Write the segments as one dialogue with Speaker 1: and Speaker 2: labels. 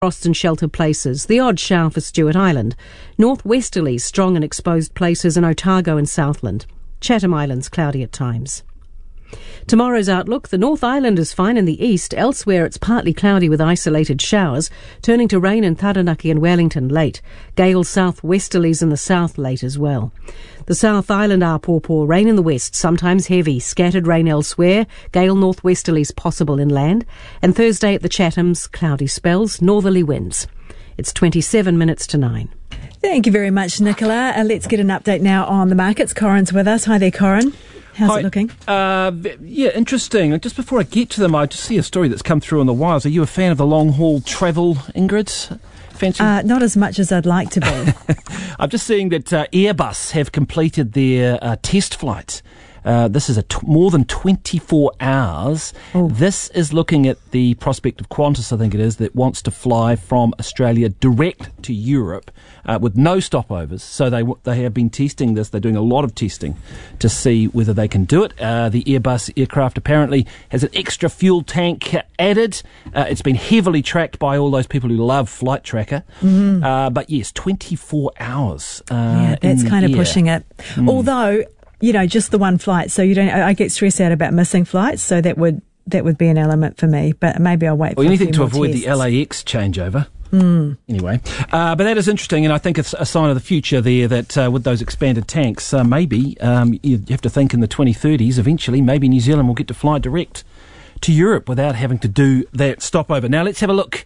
Speaker 1: Frost and sheltered places, the odd shower for Stewart Island. Northwesterlies strong and exposed places in Otago and Southland. Chatham Islands cloudy at times. Tomorrow's outlook, the North Island is fine in the east. Elsewhere it's partly cloudy with isolated showers, turning to rain in Taranaki and Wellington late. Gale southwesterlies in the south late as well. The South Island Apōpō, rain in the west, sometimes heavy, scattered rain elsewhere, gale northwesterlies possible inland. And Thursday at the Chathams, cloudy spells, northerly winds. It's 27 minutes to 9.
Speaker 2: Thank you very much, Nicola. Let's get an update now on the markets. Corin's with us. Hi there, Corin. How's it looking?
Speaker 3: Yeah, interesting. Just before I get to them, I just see a story that's come through on the wires. Are you a fan of the long-haul travel, Ingrid? Fancy?
Speaker 2: Not as much as I'd like to be.
Speaker 3: I'm just seeing that Airbus have completed their test flight. This is more than 24 hours.
Speaker 2: Oh.
Speaker 3: This is looking at the prospect of Qantas, I think it is, that wants to fly from Australia direct to Europe with no stopovers. So they have been testing this. They're doing a lot of testing to see whether they can do it. The Airbus aircraft apparently has an extra fuel tank added. It's been heavily tracked by all those people who love Flight Tracker.
Speaker 2: Mm-hmm.
Speaker 3: But yes, 24 hours.
Speaker 2: Yeah, that's kind of pushing it. Although, you know, just the one flight, so I get stressed out about missing flights, so that would be an element for me, but maybe I'll wait for
Speaker 3: anything to avoid
Speaker 2: tests.
Speaker 3: the LAX changeover. Anyway, but that is interesting, and I think it's a sign of the future there that with those expanded tanks, maybe you have to think in the 2030s, eventually, maybe New Zealand will get to fly direct to Europe without having to do that stopover. Now, let's have a look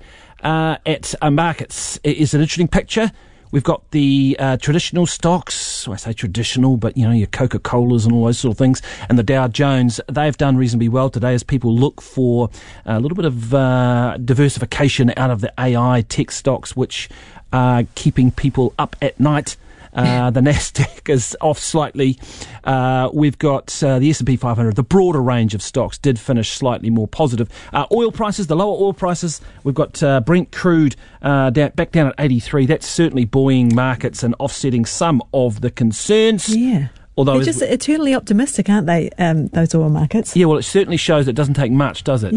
Speaker 3: at markets. It's an interesting picture. We've got the traditional stocks. I say traditional, but, you know, your Coca-Colas and all those sort of things. And the Dow Jones, they've done reasonably well today as people look for a little bit of diversification out of the AI tech stocks, which are keeping people up at night. The Nasdaq is off slightly. We've got the S&P 500. The broader range of stocks did finish slightly more positive. Oil prices, the lower oil prices, we've got Brent crude back down at 83. That's certainly buoying markets and offsetting some of the concerns.
Speaker 2: Yeah.
Speaker 3: Although
Speaker 2: they're just eternally optimistic, aren't they, those oil markets?
Speaker 3: Yeah, well, it certainly shows it doesn't take much, does it,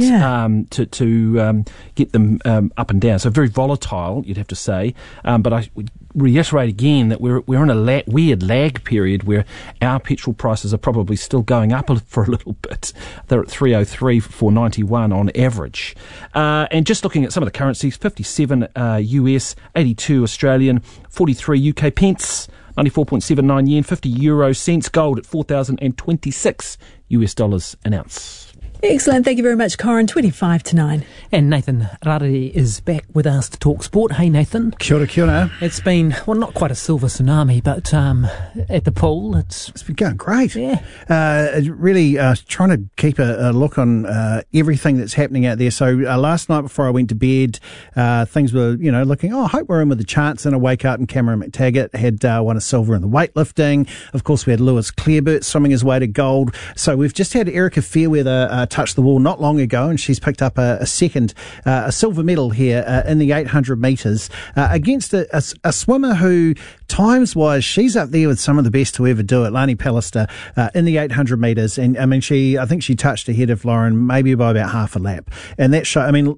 Speaker 3: to get them up and down. So very volatile, you'd have to say. But I would reiterate again that we're in a weird lag period where our petrol prices are probably still going up for a little bit. They're at 303 for 91 on average. And just looking at some of the currencies, 57 US, 82 Australian, 43 UK pence, 94.79 yen, 50 euro cents, gold at 4,026 US dollars an ounce.
Speaker 2: Excellent. Thank you very much, Corin. 25 to 9.
Speaker 4: And Nathan Rarere is back with us to talk sport. Hey, Nathan.
Speaker 5: Kia ora, kia ora.
Speaker 4: It's been, well, not quite a silver tsunami, but at the pool, it's
Speaker 5: been going great.
Speaker 4: Yeah.
Speaker 5: Really trying to keep a look on everything that's happening out there. So last night before I went to bed, things were, looking, I hope we're in with the chance. And I wake up and Cameron McTaggart had won a silver in the weightlifting. Of course, we had Lewis Clareburt swimming his way to gold. So we've just had Erica Fairweather touch the wall not long ago, and she's picked up a silver medal here in the 800 metres against a swimmer who, times-wise, she's up there with some of the best to ever do it, Lani Pallister, in the 800 metres. And, I mean, I think she touched ahead of Lauren maybe by about half a lap. And that show, I mean,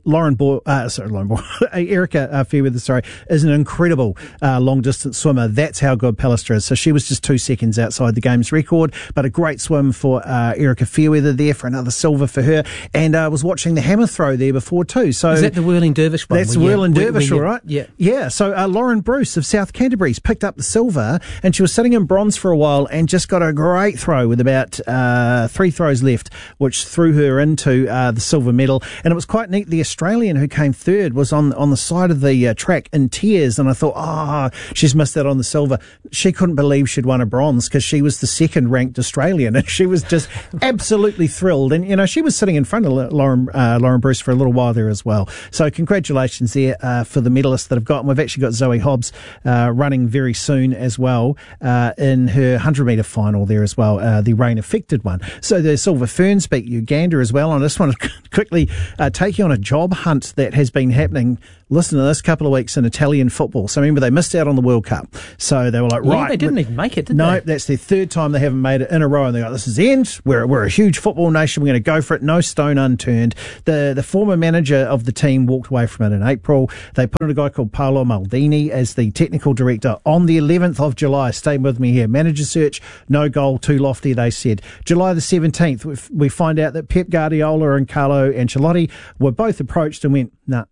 Speaker 5: Erica Fairweather, is an incredible long-distance swimmer. That's how good Pallister is. So she was just 2 seconds outside the game's record, but a great swim for Erica Fairweather there for another silver for her. And I was watching the hammer throw there before too. So
Speaker 4: is that the whirling dervish one?
Speaker 5: That's the whirling dervish, all right?
Speaker 4: Yeah.
Speaker 5: Yeah. So Lauren Bruce of South Canterbury's picked up the silver, and she was sitting in bronze for a while and just got a great throw with about 3 throws left, which threw her into the silver medal. And it was quite neat. The Australian who came third was on the side of the track in tears, and I thought, she's missed out on the silver. She couldn't believe she'd won a bronze because she was the second ranked Australian, and she was just absolutely thrilled. And she was sitting in front of Lauren Bruce for a little while there as well. So congratulations there for the medalists that have got. And we've actually got Zoe Hobbs running very very soon as well in her 100-metre final there as well, the rain-affected one. So the Silver Ferns beat Uganda as well. And I just want to quickly take you on a job hunt that has been happening, listen to this, couple of weeks in Italian football. So remember, they missed out on the World Cup. So they were like, right.
Speaker 4: They didn't even make it, did
Speaker 5: they?
Speaker 4: No,
Speaker 5: that's their third time they haven't made it in a row. And they're like, this is the end. We're a huge football nation. We're going to go for it. No stone unturned. The former manager of the team walked away from it in April. They put in a guy called Paolo Maldini as the technical director on the 11th of July. Stay with me here. Manager search, no goal, too lofty, they said. July the 17th, we find out that Pep Guardiola and Carlo Ancelotti were both approached and went, nah.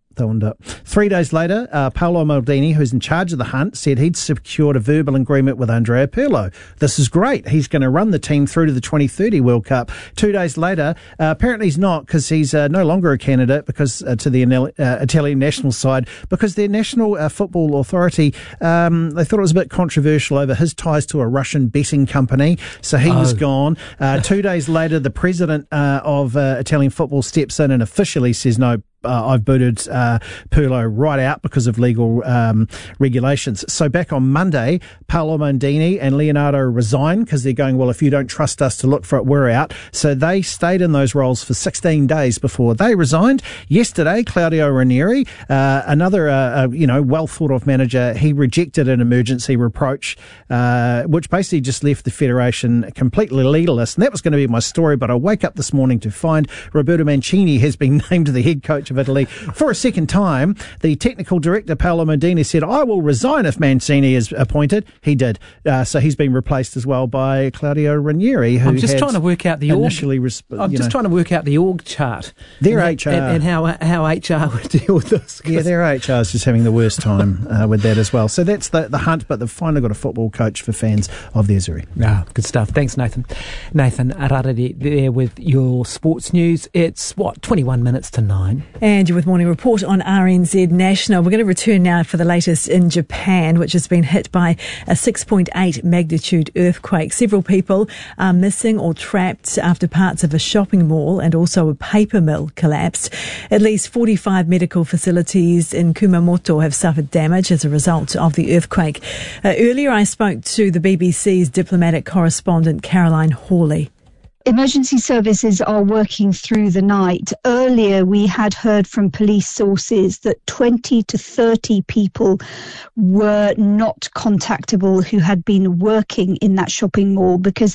Speaker 5: 3 days later, Paolo Maldini, who's in charge of the hunt, said he'd secured a verbal agreement with Andrea Pirlo. This is great. He's going to run the team through to the 2030 World Cup. 2 days later, apparently he's not, because he's no longer a candidate because to the Italian national side, because their national football authority, they thought it was a bit controversial over his ties to a Russian betting company. So he was gone. 2 days later, the president of Italian football steps in and officially says, no, I've booted Pirlo right out because of legal regulations. So back on Monday, Paolo Maldini and Leonardo resigned because they're going, well, if you don't trust us to look for it, we're out. So they stayed in those roles for 16 days before they resigned. Yesterday, Claudio Ranieri, another well thought of manager, he rejected an emergency reproach, which basically just left the federation completely leaderless. And that was going to be my story, but I wake up this morning to find Roberto Mancini has been named the head coach of Italy for a second time. The technical director, Paolo Maldini, said, I will resign if Mancini is appointed. He did. So he's been replaced as well by Claudio Ranieri, who
Speaker 4: I'm just trying to work out the org. Trying to work out the org chart.
Speaker 5: Their HR.
Speaker 4: And how HR would deal with this.
Speaker 5: Yeah, their HR is just having the worst time with that as well. So that's the hunt, but they've finally got a football coach for fans of the Azzurri.
Speaker 4: Good stuff. Thanks, Nathan. Nathan Ararere there with your sports news. It's, 21 minutes to 9.
Speaker 2: And you're with Morning Report on RNZ National. We're going to return now for the latest in Japan, which has been hit by a 6.8 magnitude earthquake. Several people are missing or trapped after parts of a shopping mall and also a paper mill collapsed. At least 45 medical facilities in Kumamoto have suffered damage as a result of the earthquake. Earlier, I spoke to the BBC's diplomatic correspondent, Caroline Hawley.
Speaker 6: Emergency services are working through the night. Earlier, we had heard from police sources that 20 to 30 people were not contactable who had been working in that shopping mall because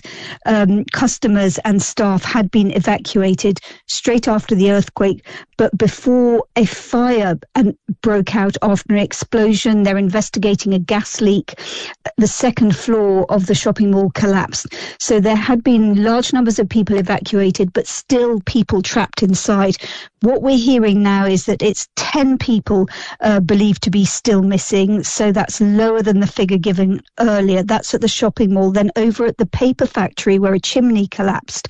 Speaker 6: customers and staff had been evacuated straight after the earthquake, but before a fire broke out after an explosion. They're investigating a gas leak. The second floor of the shopping mall collapsed. So there had been large numbers of people evacuated, but still people trapped inside. What we're hearing now is that it's 10 people believed to be still missing. So that's lower than the figure given earlier. That's at the shopping mall. Then over at the paper factory where a chimney collapsed,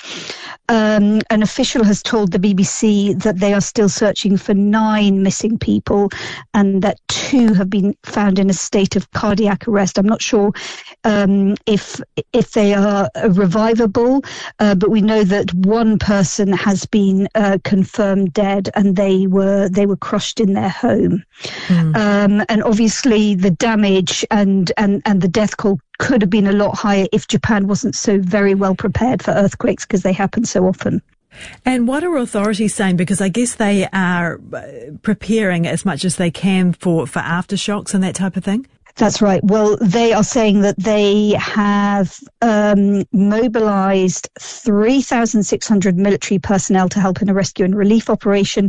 Speaker 6: an official has told the BBC that they are still searching for 9 missing people and that 2 have been found in a state of cardiac arrest. I'm not sure if they are revivable, but we know that 1 person has been confirmed dead, and they were crushed in their home. And obviously, the damage and the death toll could have been a lot higher if Japan wasn't so very well prepared for earthquakes, because they happen so often.
Speaker 2: And what are authorities saying? Because I guess they are preparing as much as they can for aftershocks and that type of thing.
Speaker 6: That's right. Well, they are saying that they have mobilized 3,600 military personnel to help in a rescue and relief operation.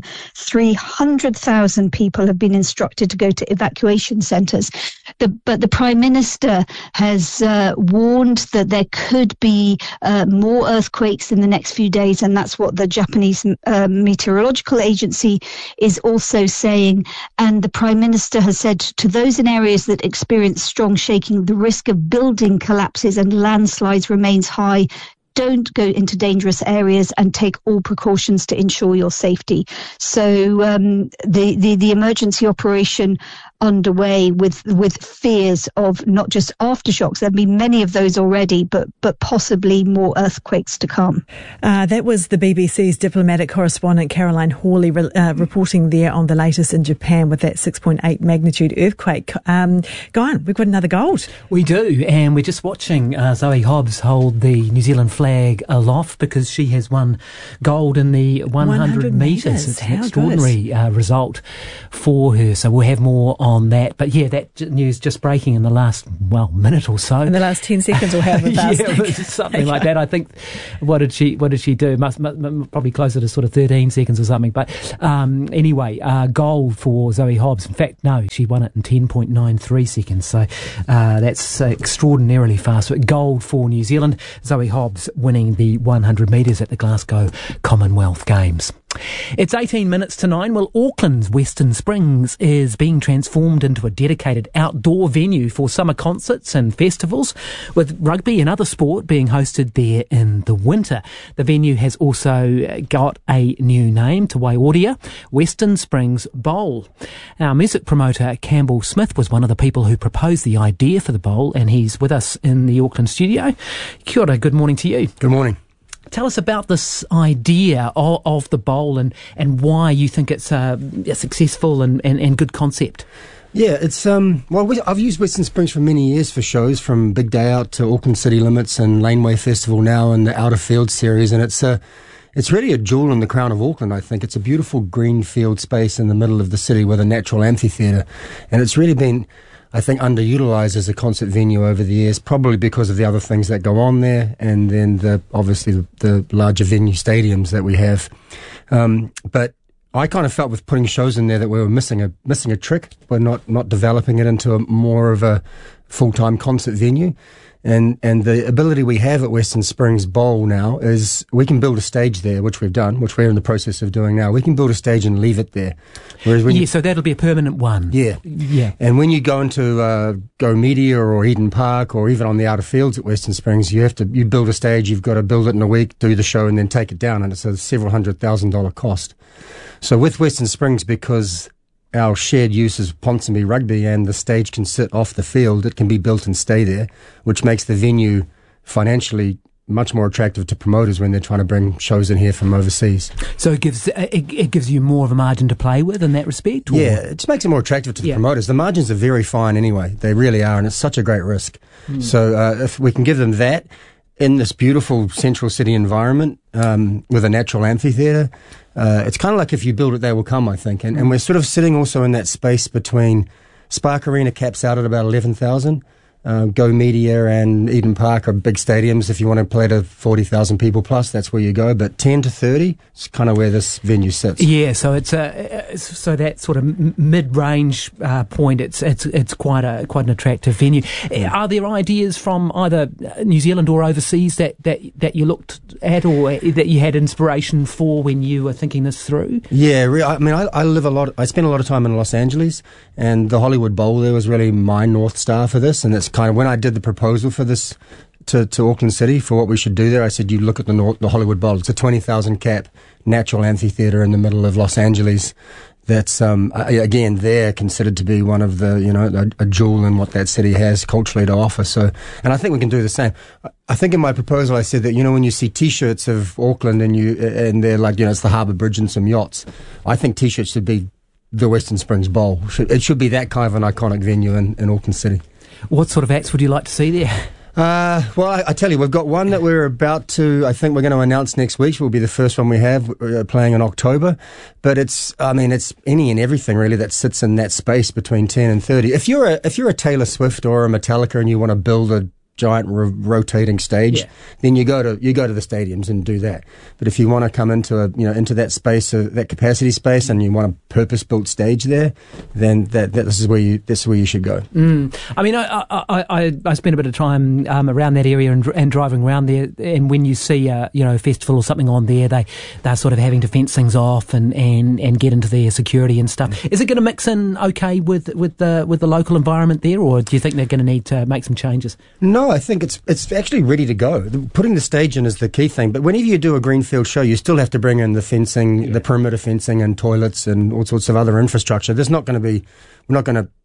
Speaker 6: 300,000 people have been instructed to go to evacuation centers. But the Prime Minister has warned that there could be more earthquakes in the next few days, and that's what the Japanese Meteorological Agency is also saying. And the Prime Minister has said to those in areas that experience strong shaking, the risk of building collapses and landslides remains high. Don't go into dangerous areas and take all precautions to ensure your safety. So the emergency operation underway with fears of not just aftershocks. There've been many of those already, but possibly more earthquakes to come.
Speaker 2: That was the BBC's diplomatic correspondent Caroline Hawley reporting there on the latest in Japan with that 6.8 magnitude earthquake. Go on, we've got another gold.
Speaker 4: We do, and we're just watching Zoe Hobbs hold the New Zealand flag aloft because she has won gold in the 100 metres. It's an extraordinary result for her, so we'll have more on that. But yeah, that news just breaking in the last, minute or so.
Speaker 2: In the last 10 seconds we'll have with us.
Speaker 4: Yeah, something like that. I think, what did she do? Must probably closer to sort of 13 seconds or something. But anyway, gold for Zoe Hobbs. In fact, no, she won it in 10.93 seconds. So that's extraordinarily fast. Gold for New Zealand. Zoe Hobbs winning the 100 metres at the Glasgow Commonwealth Games. It's 18 minutes to 9. Well, Auckland's Western Springs is being transformed into a dedicated outdoor venue for summer concerts and festivals, with rugby and other sport being hosted there in the winter. The venue has also got a new name, Te Waioria, Western Springs Bowl. Our music promoter Campbell Smith was one of the people who proposed the idea for the bowl, and he's with us in the Auckland studio. Kia ora, good morning to you.
Speaker 7: Good morning.
Speaker 4: Tell us about this idea of the bowl and why you think it's a successful and good concept.
Speaker 7: Yeah, it's I've used Western Springs for many years for shows, from Big Day Out to Auckland City Limits and Laneway Festival now, and the Outer Field series, and it's really a jewel in the crown of Auckland, I think. It's a beautiful green field space in the middle of the city with a natural amphitheatre, and it's really been, I think, underutilised as a concert venue over the years, probably because of the other things that go on there, and then obviously the larger venue stadiums that we have. But I kind of felt with putting shows in there that we were missing a trick. We're not developing it into more of a full-time concert venue. And the ability we have at Western Springs Bowl now is we can build a stage there, which we've done, which we're in the process of doing now. We can build a stage and leave it there. Whereas so that'll be a permanent one. Yeah. And when you go into Go Media or Eden Park or even on the outer fields at Western Springs, you build a stage, you've got to build it in a week, do the show, and then take it down, and it's a several $100,000 cost. So with Western Springs, because our shared use is Ponsonby Rugby and the stage can sit off the field, it can be built and stay there, which makes the venue financially much more attractive to promoters when they're trying to bring shows in here from overseas.
Speaker 4: So it gives you more of a margin to play with in that respect? Or?
Speaker 7: Yeah, it just makes it more attractive to the promoters. The margins are very fine anyway. They really are, and it's such a great risk. So if we can give them that in this beautiful central city environment with a natural amphitheatre, it's kind of like if you build it, they will come, I think. And we're sort of sitting also in that space between Spark Arena caps out at about 11,000. Go Media and Eden Park are big stadiums. If you want to play to 40,000 people plus, that's where you go. But 10 to 30 is kind of where this venue sits.
Speaker 4: Yeah, so it's so that sort of mid-range point. It's quite an attractive venue. Are there ideas from either New Zealand or overseas that you looked at or that you had inspiration for when you were thinking this through? Yeah,
Speaker 7: I mean, I spent a lot of time in Los Angeles, and the Hollywood Bowl there was really my North Star for this, and it's kind of when I did the proposal for this to Auckland City for what we should do there, I said, you look at the Hollywood Bowl. It's a 20,000 cap natural amphitheatre in the middle of Los Angeles. That's again, they're considered to be one of the a jewel in what that city has culturally to offer. So, and I think we can do the same. I think in my proposal I said that when you see T-shirts of Auckland and they're like it's the Harbour Bridge and some yachts, I think T-shirts should be the Western Springs Bowl. It should be that kind of an iconic venue in Auckland City.
Speaker 4: What sort of acts would you like to see there?
Speaker 7: Well, I tell you, we've got one that we're about to, I think we're going to announce next week. It will be the first one we have playing in October. But it's any and everything really that sits in that space between 10 and 30. If you're a Taylor Swift or a Metallica and you want to build a giant rotating stage, then you go to the stadiums and do that. But if you want to come into into that space, that capacity space, and you want a purpose-built stage there, then this is where you should go.
Speaker 4: I mean, I spent a bit of time around that area and driving around there, and when you see a festival or something on there, they're sort of having to fence things off and get into their security and stuff. Is it going to mix in okay with the local environment there, or do you think they're going to need to make some changes?
Speaker 7: No, I think it's actually ready to go. Putting the stage in is the key thing. But whenever you do a greenfield show, you still have to bring in the fencing, the perimeter fencing, and toilets and all sorts of other infrastructure. We're not going to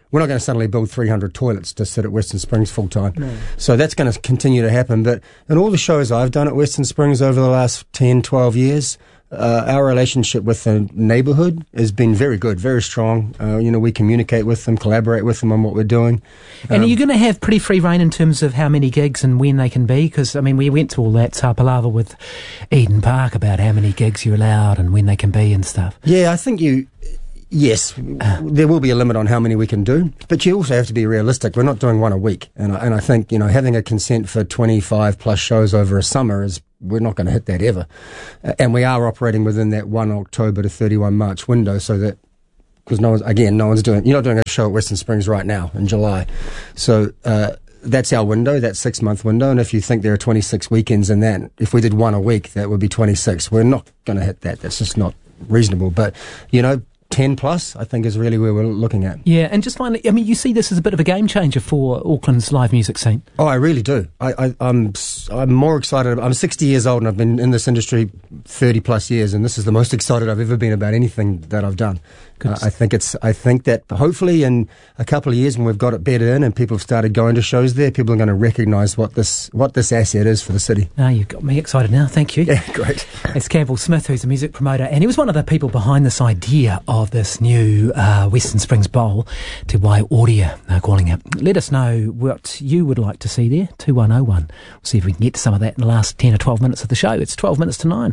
Speaker 7: we're not going to suddenly build 300 toilets to sit at Western Springs full time.
Speaker 2: No.
Speaker 7: So that's going to continue to happen. But in all the shows I've done at Western Springs over the last 10, 12 years, our relationship with the neighbourhood has been very good, very strong. We communicate with them, collaborate with them on what we're doing.
Speaker 4: And are you going to have pretty free rein in terms of how many gigs and when they can be? Because, I mean, we went to all that palaver with Eden Park about how many gigs you're allowed and when they can be and stuff.
Speaker 7: Yeah, I think yes, there will be a limit on how many we can do, but you also have to be realistic. We're not doing one a week. And I think, having a consent for 25 plus shows over a summer we're not going to hit that ever. And we are operating within that 1 October to 31 March window, so that, because you're not doing a show at Western Springs right now in July. So, that's our window, that 6-month window. And if you think there are 26 weekends in that, if we did one a week, that would be 26. We're not going to hit that. That's just not reasonable. But, 10 plus, I think, is really where we're looking at.
Speaker 4: Yeah, and just finally, I mean, you see this as a bit of a game changer for Auckland's live music scene.
Speaker 7: Oh, I really do. I'm more excited. I'm 60 years old and I've been in this industry 30 plus years, and this is the most excited I've ever been about anything that I've done. I think that hopefully in a couple of years, when we've got it bedded in and people have started going to shows there, people are going to recognise what this asset is for the city.
Speaker 4: You've got me excited now. Thank you.
Speaker 7: Yeah, great.
Speaker 4: It's Campbell Smith, who's a music promoter, and he was one of the people behind this idea of this new Western Springs Bowl. Te Wai Audio, calling it. Let us know what you would like to see there. 2101. We'll see if we can get to some of that in the last 10 or 12 minutes of the show. It's 12 minutes to 9.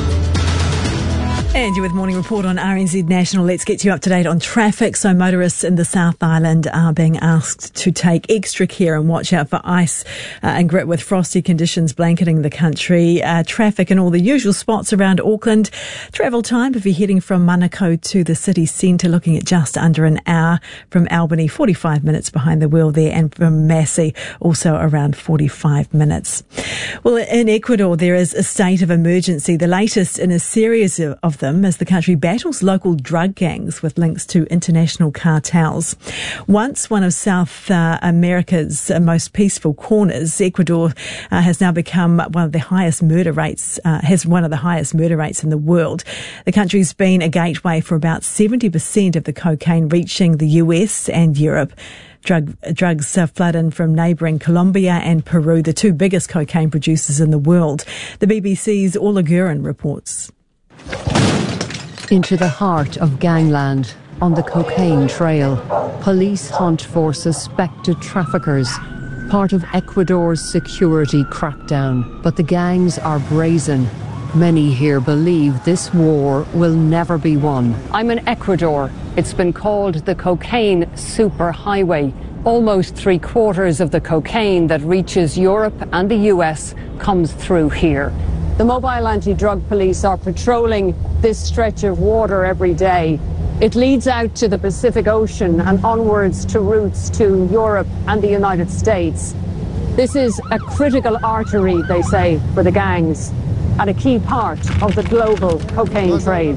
Speaker 2: And you're with Morning Report on RNZ National. Let's get you up to date on traffic. So motorists in the South Island are being asked to take extra care and watch out for ice and grit with frosty conditions blanketing the country. Traffic in all the usual spots around Auckland. Travel time, if you're heading from Manukau to the city centre, looking at just under an hour. From Albany, 45 minutes behind the wheel there, and from Massey, also around 45 minutes. Well, in Ecuador, there is a state of emergency, the latest in a series of them, as the country battles local drug gangs with links to international cartels. Once one of South America's most peaceful corners, Ecuador has now become one of the highest murder rates, has one of the highest murder rates in the world. The country's been a gateway for about 70% of the cocaine reaching the US and Europe. Drugs flood in from neighbouring Colombia and Peru, the two biggest cocaine producers in the world. The BBC's Orla Gurin reports.
Speaker 8: Into the heart of gangland, on the cocaine trail, police hunt for suspected traffickers, part of Ecuador's security crackdown. But the gangs are brazen. Many here believe this war will never be won. I'm in Ecuador. It's been called the cocaine superhighway. Almost 3/4 of the cocaine that reaches Europe and the US comes through here. The mobile anti-drug police are patrolling this stretch of water every day. It leads out to the Pacific Ocean and onwards to routes to Europe and the United States. This is a critical artery, they say, for the gangs, and a key part of the global cocaine trade.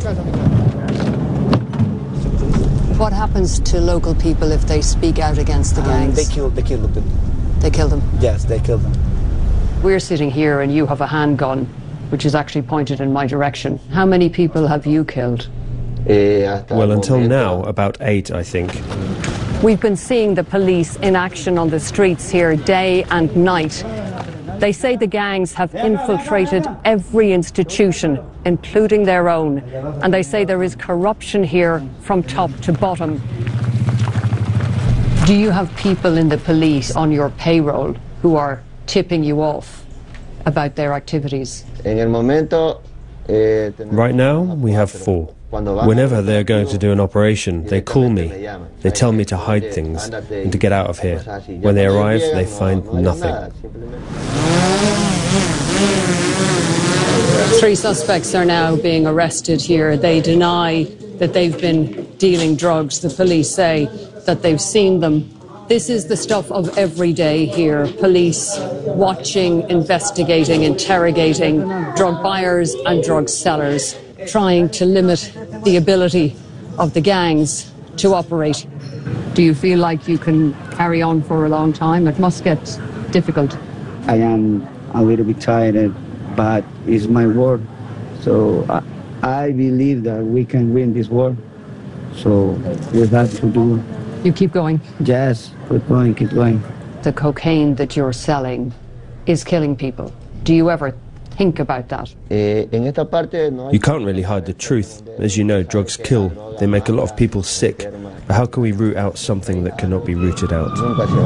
Speaker 8: What happens to local people if they speak out against the gangs?
Speaker 9: They kill them.
Speaker 8: They kill them?
Speaker 9: Yes, they kill them.
Speaker 8: We're sitting here and you have a handgun, which is actually pointed in my direction. How many people have you killed?
Speaker 10: Well, until now, about 8, I think.
Speaker 8: We've been seeing the police in action on the streets here day and night. They say the gangs have infiltrated every institution, including their own, and they say there is corruption here from top to bottom. Do you have people in the police on your payroll who are tipping you off about their activities?
Speaker 10: Right now, we have 4. Whenever they're going to do an operation, they call me. They tell me to hide things and to get out of here. When they arrive, they find nothing.
Speaker 8: 3 suspects are now being arrested here. They deny that they've been dealing drugs. The police say that they've seen them. This is the stuff of every day here. Police watching, investigating, interrogating drug buyers and drug sellers, trying to limit the ability of the gangs to operate. Do you feel like you can carry on for a long time? It must get difficult.
Speaker 9: I am a little bit tired, but it's my war. So I believe that we can win this war. So we have to do
Speaker 8: You keep going.
Speaker 9: Yes, keep going.
Speaker 8: The cocaine that you're selling is killing people. Do you ever think about that?
Speaker 10: You can't really hide the truth. As you know, drugs kill. They make a lot of people sick. But how can we root out something that cannot be rooted out?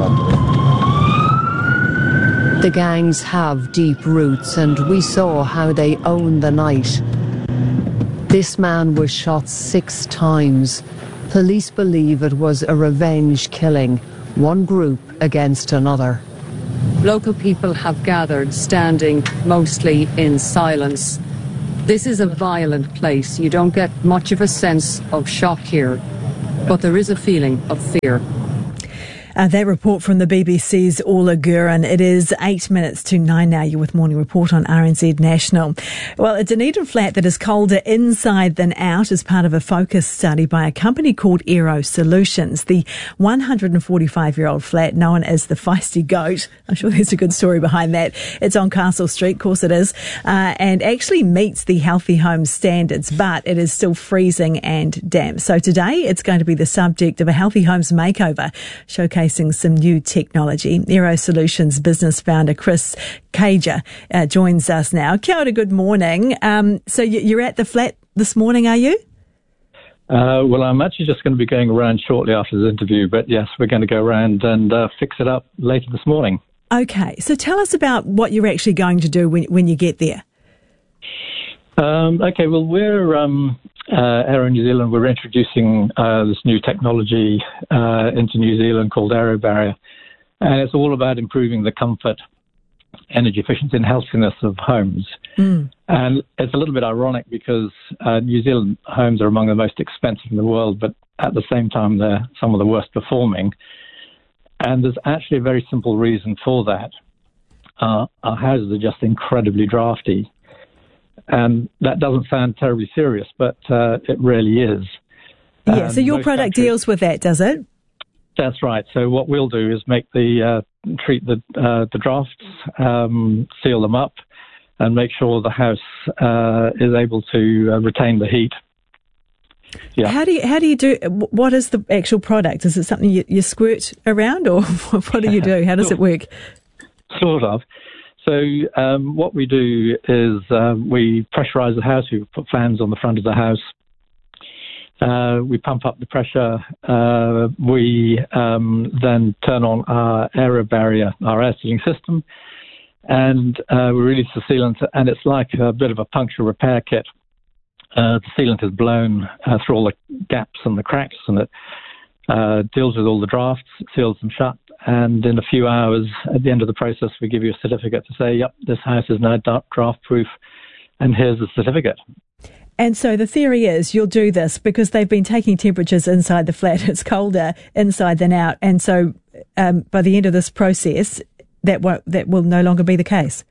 Speaker 8: The gangs have deep roots, and we saw how they own the night. This man was shot 6 times. Police believe it was a revenge killing, one group against another. Local people have gathered, standing mostly in silence. This is a violent place. You don't get much of a sense of shock here, but there is a feeling of fear.
Speaker 2: That report from the BBC's Orla Gurin. It is 8 minutes to 9 now. You're with Morning Report on RNZ National. Well, a Dunedin flat that is colder inside than out is part of a focus study by a company called Aero Solutions. The 145-year-old flat, known as the Feisty Goat, I'm sure there's a good story behind that. It's on Castle Street, of course it is, and actually meets the Healthy Homes standards, but it is still freezing and damp. So today it's going to be the subject of a Healthy Homes makeover, showcasing some new technology. Aero Solutions business founder Chris Cager joins us now. Kia ora, good morning. So you're at the flat this morning, are you?
Speaker 11: Well, I'm actually just going to be going around shortly after this interview, but yes, we're going to go around and fix it up later this morning.
Speaker 2: Okay, so tell us about what you're actually going to do when you get there.
Speaker 11: Okay, well, we're Aero New Zealand. We're introducing this new technology into New Zealand called Aero Barrier, and it's all about improving the comfort, energy efficiency and healthiness of homes. And it's a little bit ironic because New Zealand homes are among the most expensive in the world, but at the same time they're some of the worst performing. And there's actually a very simple reason for that. Our houses are just incredibly drafty. And that doesn't sound terribly serious, but it really is.
Speaker 2: Yeah, so your product deals with that, does it?
Speaker 11: That's right. So what we'll do is make treat the drafts, seal them up, and make sure the house is able to retain the heat. Yeah.
Speaker 2: How do you do? What is the actual product? Is it something you squirt around, or what do you do? How does it work?
Speaker 11: Sort of. So what we do is we pressurize the house. We put fans on the front of the house. We pump up the pressure. We then turn on our Aero Barrier, our air sealing system, and we release the sealant. And it's like a bit of a puncture repair kit. The sealant is blown through all the gaps and the cracks, and it deals with all the drafts, seals them shut. And in a few hours, at the end of the process, we give you a certificate to say, yep, this house is now draft-proof, and here's the certificate.
Speaker 2: And so the theory is you'll do this because they've been taking temperatures inside the flat. It's colder inside than out. And so by the end of this process, that will no longer be the case.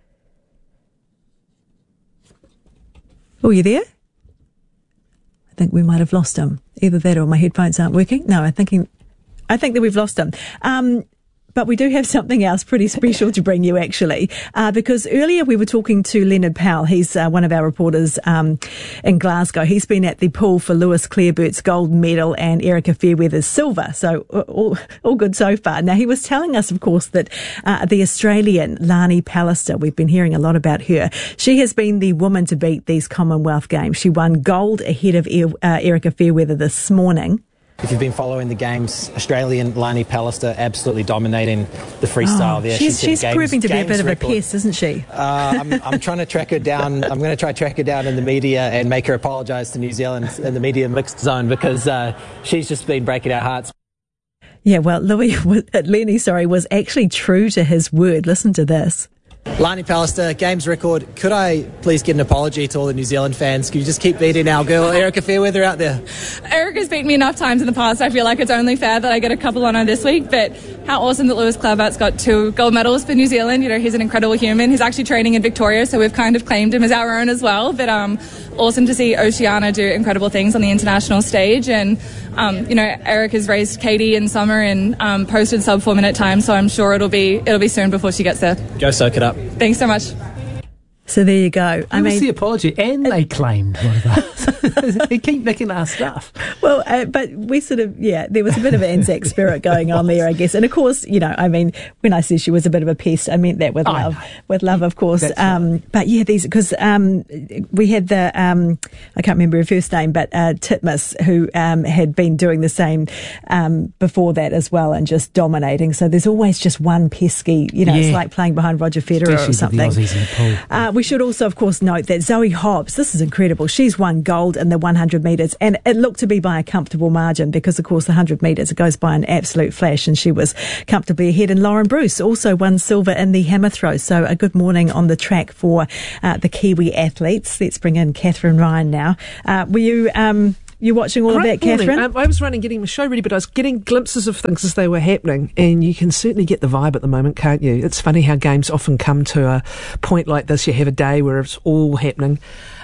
Speaker 2: Oh, you there? I think we might have lost him. Either that or my headphones aren't working. No, I think that we've lost him. But we do have something else pretty special to bring you, actually, because earlier we were talking to Leonard Powell. He's one of our reporters in Glasgow. He's been at the pool for Lewis Clarebert's gold medal and Erica Fairweather's silver. So all good so far. Now, he was telling us, of course, that the Australian Lani Pallister, we've been hearing a lot about her. She has been the woman to beat these Commonwealth Games. She won gold ahead of Erica Fairweather this morning.
Speaker 12: If you've been following the games, Australian Lani Pallister absolutely dominating the freestyle there.
Speaker 2: She's proving to be a bit of a pest, isn't she?
Speaker 12: I'm trying to track her down. I'm going to try to track her down in the media and make her apologise to New Zealand in the media mixed zone because she's just been breaking our hearts.
Speaker 2: Yeah, well, Lenny, was actually true to his word. Listen to this.
Speaker 12: Lani Pallister, games record. Could I please get an apology to all the New Zealand fans? Could you just keep beating our girl, Erica Fairweather, out there?
Speaker 13: Erica's beaten me enough times in the past. I feel like it's only fair that I get a couple on her this week. But how awesome that Lewis Clarebert's got 2 gold medals for New Zealand. You know, he's an incredible human. He's actually training in Victoria, so we've kind of claimed him as our own as well. But awesome to see Oceania do incredible things on the international stage. And, Erica's raised Katie in summer and posted sub 4 minute time, so I'm sure it'll be soon before she gets there.
Speaker 12: Go soak it up.
Speaker 13: Thanks so much.
Speaker 2: So there you go.
Speaker 4: I mean, the apology, and they claimed one of us. They keep nicking our stuff.
Speaker 2: Well, but we sort of, there was a bit of an Anzac spirit going on there, I guess. And of course, I mean, when I said she was a bit of a pest, I meant that with love, of course.
Speaker 14: Right.
Speaker 2: But because we had the, I can't remember her first name, but Titmus, who had been doing the same before that as well, and just dominating. So there's always just one pesky, it's like playing behind Roger Federer
Speaker 4: especially
Speaker 2: or something.
Speaker 4: With the Aussies in the pool.
Speaker 2: We should also, of course, note that Zoe Hobbs, this is incredible. She's won gold in the 100 metres, and it looked to be by a comfortable margin because, of course, the 100 metres, it goes by an absolute flash, and she was comfortably ahead. And Lauren Bruce also won silver in the hammer throw. So a good morning on the track for the Kiwi athletes. Let's bring in Catherine Ryan now. Were you watching all of that, Catherine?
Speaker 14: I was running, getting the show ready, but I was getting glimpses of things as they were happening, and you can certainly get the vibe at the moment, can't you? It's funny how games often come to a point like this. You have a day where it's all happening.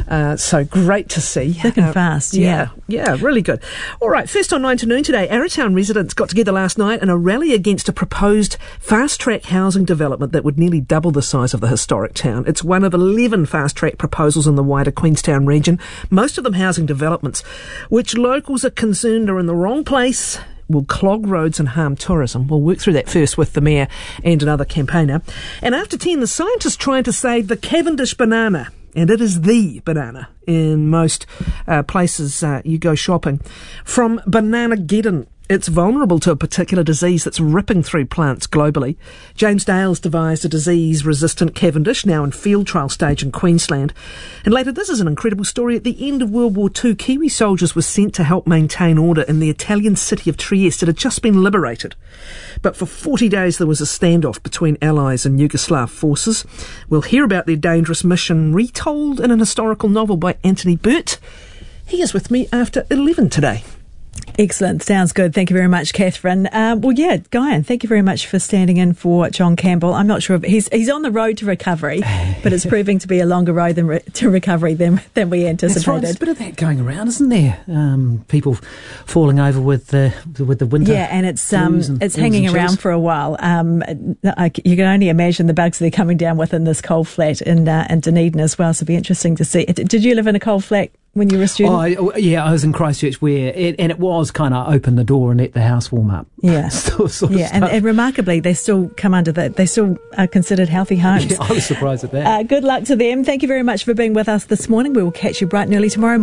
Speaker 14: So great to see.
Speaker 2: Thick and fast,
Speaker 14: Yeah, really good. All right, first on 9 to Noon today, Arrowtown residents got together last night in a rally against a proposed fast-track housing development that would nearly double the size of the historic town. It's one of 11 fast-track proposals in the wider Queenstown region, most of them housing developments, which locals are concerned are in the wrong place, will clog roads and harm tourism. We'll work through that first with the Mayor and another campaigner. And after 10, the scientists trying to save the Cavendish banana. And it is the banana in most places you go shopping. From Bananageddon. It's vulnerable to a particular disease that's ripping through plants globally. James Dale's devised a disease-resistant Cavendish, now in field trial stage in Queensland. And later, this is an incredible story. At the end of World War II, Kiwi soldiers were sent to help maintain order in the Italian city of Trieste. It had just been liberated. But for 40 days, there was a standoff between Allies and Yugoslav forces. We'll hear about their dangerous mission retold in an historical novel by Anthony Burt. He is with me after 11 today.
Speaker 2: Excellent. Sounds good. Thank you very much, Catherine. Guyan, thank you very much for standing in for John Campbell. I'm not sure if he's on the road to recovery, but it's proving to be a longer road to recovery than we anticipated.
Speaker 4: That's right. There's a bit of that going around, isn't there? People falling over with the winter.
Speaker 2: Yeah, and it's hanging around for a while. You can only imagine the bugs they're coming down with in this coal flat in Dunedin as well. So it'll be interesting to see. Did you live in a coal flat when you were a student?
Speaker 4: I was in Christchurch and it was kind of open the door and let the house warm up.
Speaker 2: Yeah. and remarkably, they still come under that. They still are considered healthy homes.
Speaker 4: Yeah, I was surprised at that.
Speaker 2: Good luck to them. Thank you very much for being with us this morning. We will catch you bright and early tomorrow morning.